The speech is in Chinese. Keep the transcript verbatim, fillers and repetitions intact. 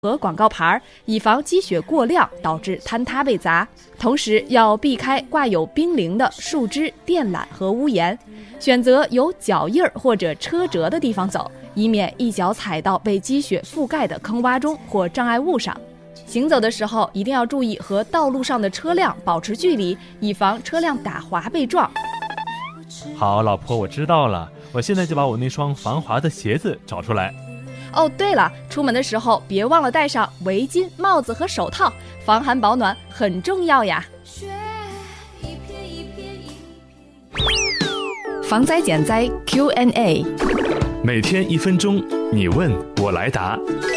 和广告牌，以防积雪过量导致坍塌被砸。同时要避开挂有冰凌的树枝、电缆和屋檐，选择有脚印或者车辙的地方走，以免一脚踩到被积雪覆盖的坑洼中或障碍物上。行走的时候一定要注意和道路上的车辆保持距离，以防车辆打滑被撞。 好，老婆，我知道了，我现在就把我那双防滑的鞋子找出来。 哦，对了，出门的时候别忘了戴上围巾、帽子和手套，防寒保暖很重要呀。防灾减灾 Q and A， 每天一分钟，你问我来答。